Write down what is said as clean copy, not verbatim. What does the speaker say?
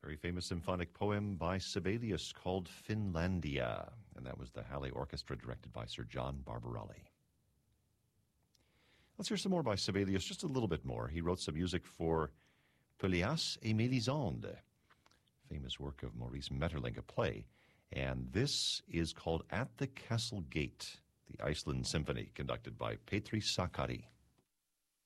Very famous symphonic poem by Sibelius called Finlandia, and that was the Halle Orchestra directed by Sir John Barbarelli. Let's hear some more by Sibelius, just a little bit more. He wrote some music for Pelléas et Mélisande, famous work of Maurice Maeterlinck, a play. And this is called At the Castle Gate, the Iceland Symphony, conducted by Petri Sakari.